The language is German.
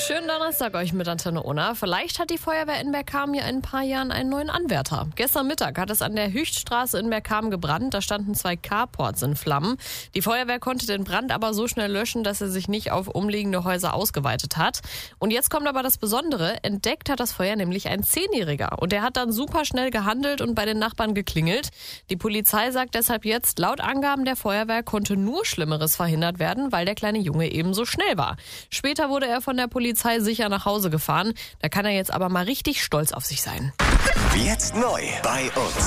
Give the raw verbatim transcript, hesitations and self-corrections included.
Schönen Donnerstag euch mit Antenne Unna. Vielleicht hat die Feuerwehr in Bergkamen ja in ein paar Jahren einen neuen Anwärter. Gestern Mittag hat es an der Hüchtstraße in Bergkamen gebrannt. Da standen zwei Carports in Flammen. Die Feuerwehr konnte den Brand aber so schnell löschen, dass er sich nicht auf umliegende Häuser ausgeweitet hat. Und jetzt kommt aber das Besondere. Entdeckt hat das Feuer nämlich ein Zehnjähriger. Und der hat dann super schnell gehandelt und bei den Nachbarn geklingelt. Die Polizei sagt deshalb jetzt, laut Angaben der Feuerwehr konnte nur Schlimmeres verhindert werden, weil der kleine Junge eben so schnell war. Später wurde er von der Polizei sicher nach Hause gefahren. Da kann er jetzt aber mal richtig stolz auf sich sein. Jetzt neu bei uns.